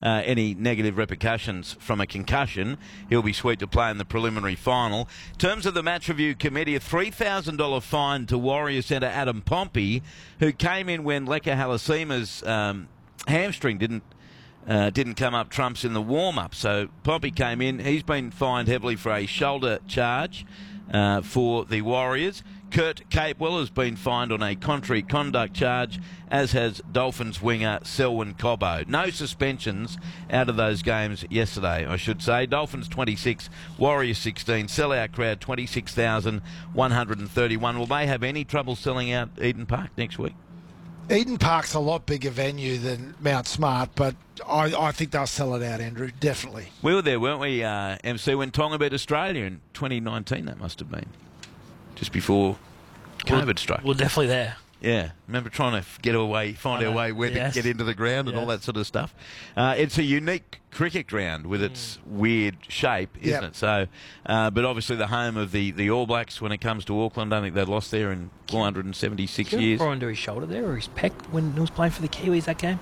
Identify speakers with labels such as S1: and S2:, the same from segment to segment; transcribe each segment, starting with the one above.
S1: any negative repercussions from a concussion, he'll be sweet to play in the preliminary final. In terms of the match review committee, a $3,000 fine to Warrior centre Adam Pompey, who came in when Leka Halasima's hamstring didn't come up trumps in the warm-up. So Pompey came in. He's been fined heavily for a shoulder charge for the Warriors. Kurt Capewell has been fined on a contrary conduct charge, as has Dolphins winger Selwyn Cobbo. No suspensions out of those games yesterday, I should say. Dolphins 26, Warriors 16, sellout crowd 26,131. Will they have any trouble selling out Eden Park next week?
S2: Eden Park's a lot bigger venue than Mount Smart, but I think they'll sell it out, Andrew, definitely.
S1: We were there, weren't we, MC, when Tonga beat Australia in 2019, that must have been, just before COVID struck.
S3: We're definitely there.
S1: Yeah, remember trying to find our way where to get into the ground and all that sort of stuff. It's a unique cricket ground with its weird shape, isn't it? So, but obviously the home of the All Blacks when it comes to Auckland. I don't think they'd lost there in 476 years.
S3: Did under his shoulder there or his pec when he was playing for the Kiwis that game?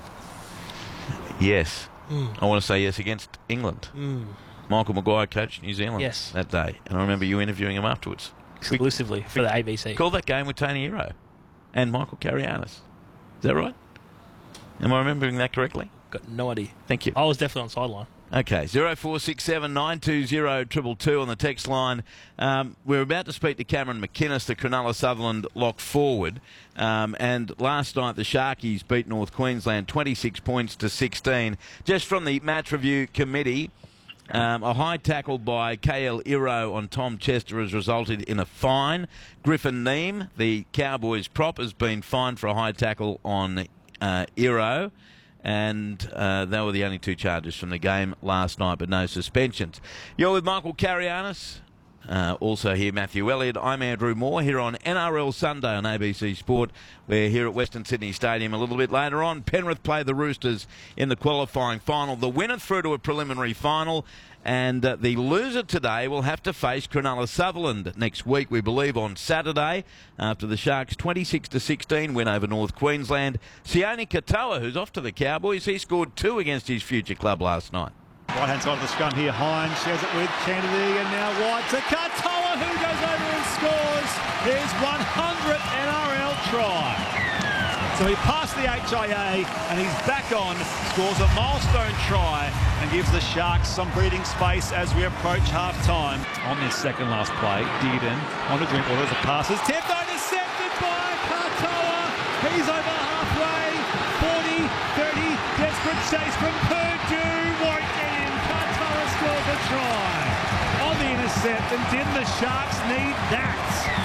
S1: Yes. I want to say yes against England. Michael Maguire coached New Zealand that day. And I remember you interviewing him afterwards.
S3: Exclusively for the ABC.
S1: Called that game with Tony Hero and Michael Carianis. Is that right? Am I remembering that correctly?
S3: Got no idea.
S1: Thank you.
S3: I was definitely on sideline.
S1: Okay, 0467 920 222 on the text line. We're about to speak to Cameron McInnes, the Cronulla Sutherland lock forward. And last night the Sharkies beat North Queensland 26 points to 16. Just from the match review committee, a high tackle by KL Iro on Tom Chester has resulted in a fine. Griffin Neame, the Cowboys prop, has been fined for a high tackle on Iro. And they were the only two charges from the game last night, but no suspensions. You're with Michael Carianis. Also here, Matthew Elliott. I'm Andrew Moore here on NRL Sunday on ABC Sport. We're here at Western Sydney Stadium a little bit later on. Penrith play the Roosters in the qualifying final. The winner through to a preliminary final. And the loser today will have to face Cronulla Sutherland next week, we believe, on Saturday, after the Sharks' 26-16 win over North Queensland. Sione Katoa, who's off to the Cowboys, he scored 2 against his future club last night.
S4: Right-hand side of the scrum here, Hines shares it with Kennedy, and now wide to Katoa, who goes over and scores his 100th NRL try. So he passed the HIA, and he's back on, scores a milestone try, and gives the Sharks some breathing space as we approach half-time. On this second last play, dig it in, on to Drinkwater, the pass is tipped, intercepted by Katoa. He's over halfway, 40, 30, desperate chase from Purdue, won't get in. Katoa scores a try on the intercept, and didn't the Sharks need that?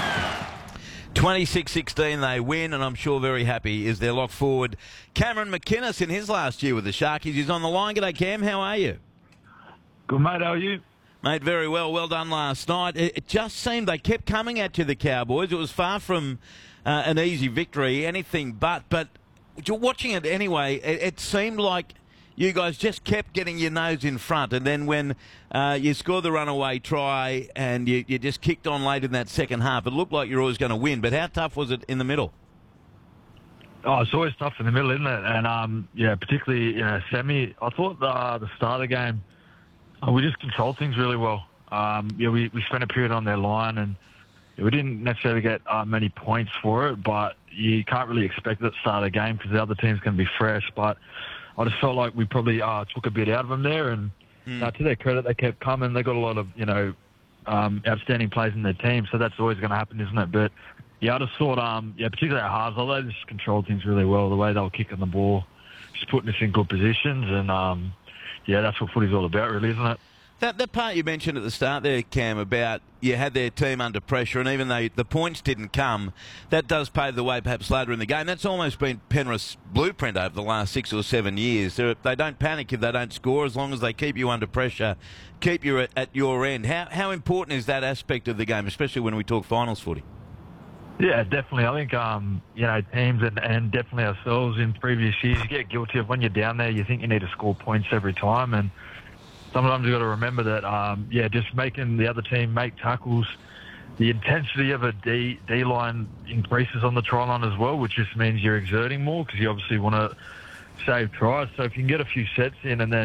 S1: 26-16 they win, and I'm sure very happy is their lock forward Cameron McInnes in his last year with the Sharkies. He's on the line. G'day, Cam. How are you?
S5: Good, mate. How are you?
S1: Mate, very well. Well done last night. It just seemed they kept coming at you, the Cowboys. It was far from an easy victory, anything but you're watching it anyway, it seemed like you guys just kept getting your nose in front, and then when you scored the runaway try and you just kicked on late in that second half, it looked like you're always going to win. But how tough was it in the middle?
S5: Oh, it's always tough in the middle, isn't it? And, particularly, semi, I thought the start of the game, we just controlled things really well. We spent a period on their line, and we didn't necessarily get many points for it, but you can't really expect it at the start of the game because the other team's going to be fresh. But I just felt like we probably took a bit out of them there, and to their credit, they kept coming. They got a lot of, outstanding players in their team, so that's always going to happen, isn't it? But, I just thought, particularly our halves, although they just controlled things really well, the way they were kicking the ball, just putting us in good positions, and, that's what footy's all about, really, isn't it?
S1: That part you mentioned at the start there, Cam, about you had their team under pressure, and even though the points didn't come, that does pave the way perhaps later in the game. That's almost been Penrith's blueprint over the last 6 or 7 years. They don't panic if they don't score, as long as they keep you under pressure, keep you at your end. How important is that aspect of the game, especially when we talk finals footy?
S5: Yeah, definitely. I think, teams and definitely ourselves in previous years, you get guilty of when you're down there, you think you need to score points every time, and sometimes you've got to remember that, just making the other team make tackles, the intensity of a D-line increases on the try line as well, which just means you're exerting more because you obviously want to save tries. So if you can get a few sets in and then